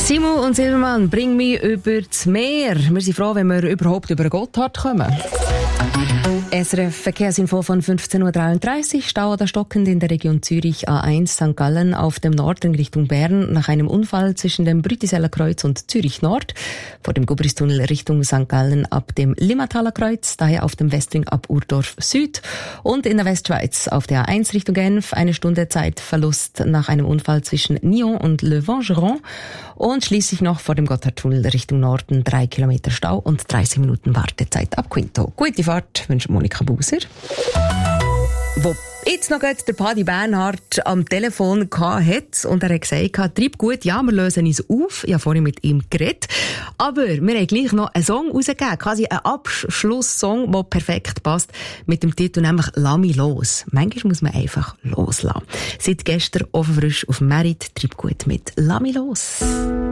Simon und Silbermann, bring mich über das Meer. Wir sind froh, wenn wir überhaupt über Gotthard kommen. SRF Verkehrsinfo von 15.33 Uhr. Stau oder stockend in der Region Zürich A1 St. Gallen auf dem Norden Richtung Bern nach einem Unfall zwischen dem Brütiseller Kreuz und Zürich Nord. Vor dem Gubristunnel Richtung St. Gallen ab dem Limmataler Kreuz, daher auf dem Westring ab Urdorf Süd. Und in der Westschweiz auf der A1 Richtung Genf 1 Stunde Zeitverlust nach einem Unfall zwischen Nyon und Le Vangeron. Und schließlich noch vor dem Gotthardtunnel Richtung Norden 3 Kilometer Stau und 30 Minuten Wartezeit ab Quinto. Gute Fahrt wünscht Monika Buser. Wo jetzt noch der Paddy Bernhard am Telefon hatte und er hat gesagt, treib gut, ja, wir lösen uns auf. Ich habe vorhin mit ihm geredet. Aber wir haben gleich noch einen Song rausgegeben, quasi einen Abschlusssong, der perfekt passt, mit dem Titel nämlich «Lass mich los». Manchmal muss man einfach loslassen. Seit gestern offen frisch auf Merit, treib gut mit «Lass mich los».